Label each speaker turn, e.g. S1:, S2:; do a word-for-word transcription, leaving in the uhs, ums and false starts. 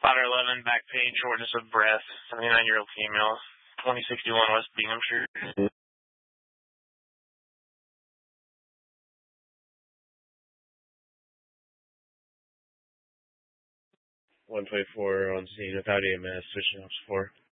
S1: Spotter eleven, back pain, shortness of breath, seventy-nine-year-old female, twenty sixty-one West Binghamshire. one twenty-four on scene without E M S, switching ops four.